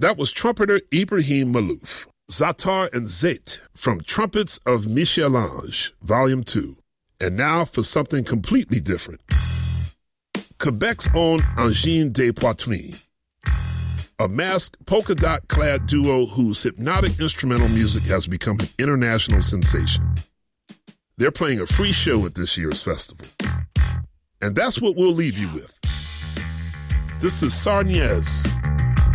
That was trumpeter Ibrahim Malouf, Zatar and Zait from Trumpets of Michel-Ange, Volume 2. And now for something completely different. Quebec's own Angine des Poitrines, a masked polka-dot-clad duo whose hypnotic instrumental music has become an international sensation. They're playing a free show at this year's festival. And that's what we'll leave you with. This is Sarniez